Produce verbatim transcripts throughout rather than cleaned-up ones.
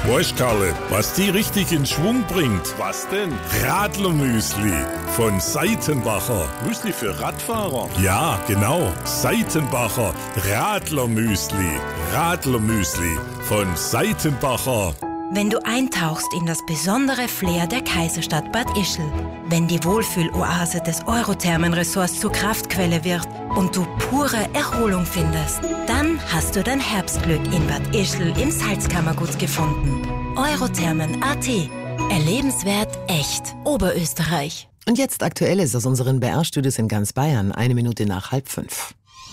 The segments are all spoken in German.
Weißt, Karle, was die richtig in Schwung bringt? Was denn? Radlermüsli von Seitenbacher. Müsli für Radfahrer? Ja, genau. Seitenbacher Radlermüsli. Radlermüsli von Seitenbacher. Wenn du eintauchst in das besondere Flair der Kaiserstadt Bad Ischl, wenn die Wohlfühloase des Eurothermenresorts zur Kraftquelle wird und du pure Erholung findest, dann hast du dein Herbstglück in Bad Ischl im Salzkammergut gefunden. Eurothermen Punkt a t. Erlebenswert echt. Oberösterreich. Und jetzt Aktuelles aus unseren B R-Studios in ganz Bayern. Eine Minute nach halb fünf.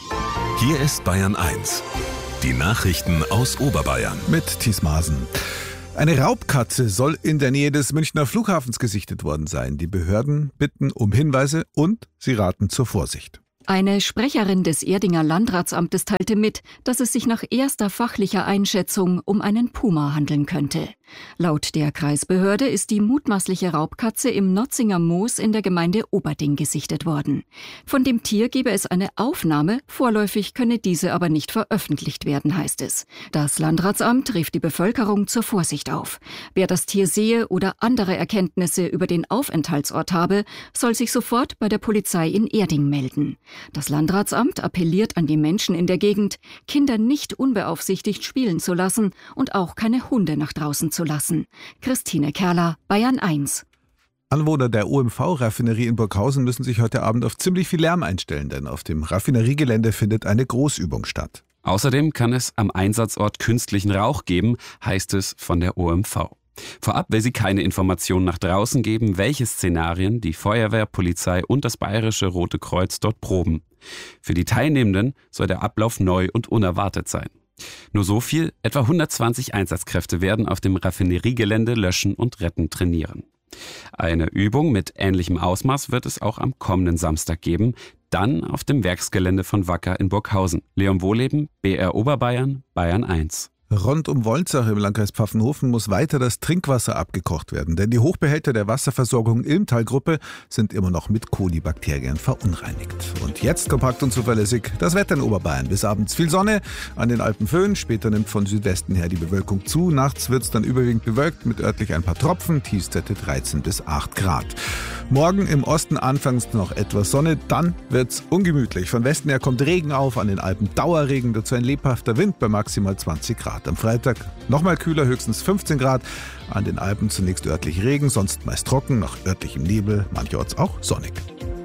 Hier ist Bayern eins. Die Nachrichten aus Oberbayern. Mit Thies Maaßen. Eine Raubkatze soll in der Nähe des Münchner Flughafens gesichtet worden sein. Die Behörden bitten um Hinweise und sie raten zur Vorsicht. Eine Sprecherin des Erdinger Landratsamtes teilte mit, dass es sich nach erster fachlicher Einschätzung um einen Puma handeln könnte. Laut der Kreisbehörde ist die mutmaßliche Raubkatze im Notzinger Moos in der Gemeinde Oberding gesichtet worden. Von dem Tier gebe es eine Aufnahme, vorläufig könne diese aber nicht veröffentlicht werden, heißt es. Das Landratsamt rief die Bevölkerung zur Vorsicht auf. Wer das Tier sehe oder andere Erkenntnisse über den Aufenthaltsort habe, soll sich sofort bei der Polizei in Erding melden. Das Landratsamt appelliert an die Menschen in der Gegend, Kinder nicht unbeaufsichtigt spielen zu lassen und auch keine Hunde nach draußen zu lassen. Christine Kerler, Bayern eins. Anwohner der O M V-Raffinerie in Burghausen müssen sich heute Abend auf ziemlich viel Lärm einstellen, denn auf dem Raffineriegelände findet eine Großübung statt. Außerdem kann es am Einsatzort künstlichen Rauch geben, heißt es von der O M V. Vorab will sie keine Informationen nach draußen geben, welche Szenarien die Feuerwehr, Polizei und das Bayerische Rote Kreuz dort proben. Für die Teilnehmenden soll der Ablauf neu und unerwartet sein. Nur so viel, etwa hundertzwanzig Einsatzkräfte werden auf dem Raffineriegelände löschen und retten trainieren. Eine Übung mit ähnlichem Ausmaß wird es auch am kommenden Samstag geben, dann auf dem Werksgelände von Wacker in Burghausen. Leon Wohleben, B R Oberbayern, Bayern eins. Rund um Wolnzach im Landkreis Pfaffenhofen muss weiter das Trinkwasser abgekocht werden, denn die Hochbehälter der Wasserversorgung Ilmtalgruppe sind immer noch mit Kolibakterien verunreinigt. Und jetzt kompakt und zuverlässig das Wetter in Oberbayern. Bis abends viel Sonne, an den Alpen Föhn, später nimmt von Südwesten her die Bewölkung zu. Nachts wird es dann überwiegend bewölkt mit örtlich ein paar Tropfen, Tiefstwerte dreizehn bis acht Grad. Morgen im Osten anfangs noch etwas Sonne, dann wird's ungemütlich. Von Westen her kommt Regen auf, an den Alpen Dauerregen, dazu ein lebhafter Wind bei maximal zwanzig Grad. Am Freitag nochmal kühler, höchstens fünfzehn Grad. An den Alpen zunächst örtlich Regen, sonst meist trocken, nach örtlichem Nebel, mancherorts auch sonnig.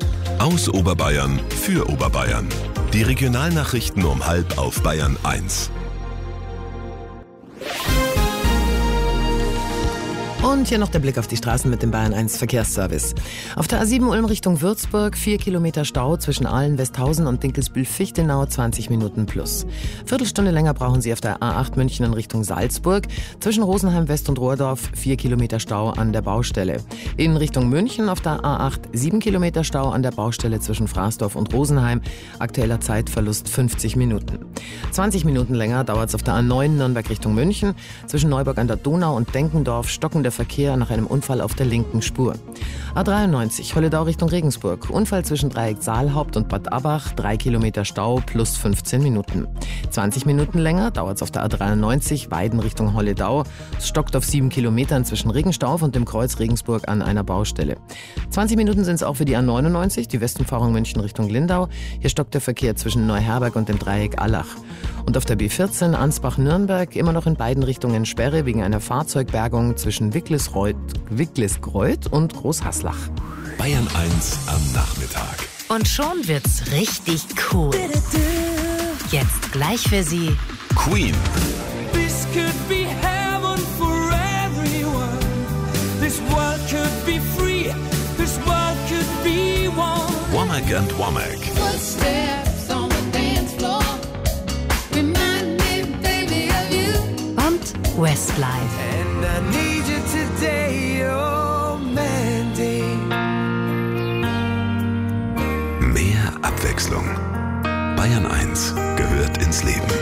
Aus Oberbayern für Oberbayern. Die Regionalnachrichten um halb auf Bayern eins. Und hier noch der Blick auf die Straßen mit dem Bayern eins Verkehrsservice. Auf der A sieben Ulm Richtung Würzburg, vier Kilometer Stau zwischen Aalen, Westhausen und Dinkelsbühl-Fichtenau, zwanzig Minuten plus. Viertelstunde länger brauchen Sie auf der A acht München in Richtung Salzburg. Zwischen Rosenheim West und Rohrdorf, vier Kilometer Stau an der Baustelle. In Richtung München auf der A acht, sieben Kilometer Stau an der Baustelle zwischen Fraßdorf und Rosenheim. Aktueller Zeitverlust fünfzig Minuten. zwanzig Minuten länger dauert es auf der A neun Nürnberg Richtung München. Zwischen Neuburg an der Donau und Denkendorf stockender Verkehr nach einem Unfall auf der linken Spur. A dreiundneunzig Holledau Richtung Regensburg. Unfall zwischen Dreieck Saalhaupt und Bad Abbach. Drei Kilometer Stau plus fünfzehn Minuten. zwanzig Minuten länger dauert es auf der A dreiundneunzig Weiden Richtung Holledau. Es stockt auf sieben Kilometern zwischen Regenstauf und dem Kreuz Regensburg an einer Baustelle. zwanzig Minuten sind es auch für die A neunundneunzig, die Westumfahrung München Richtung Lindau. Hier stockt der Verkehr zwischen Neuherberg und dem Dreieck Allach. Und auf der B vierzehn Ansbach-Nürnberg immer noch in beiden Richtungen Sperre wegen einer Fahrzeugbergung zwischen Wicklesreuth, Wicklesgreuth und Großhaslach. Bayern eins am Nachmittag. Und schon wird's richtig cool. Jetzt gleich für Sie Queen. This could be heaven for everyone. This world could be free. This world could be one. Womack and Womack. Footsteps on the dance floor. Remind me, baby, of you. und Westlife. And I need you today, oh Mandy. Mehr Abwechslung. Bayern eins gehört ins Leben.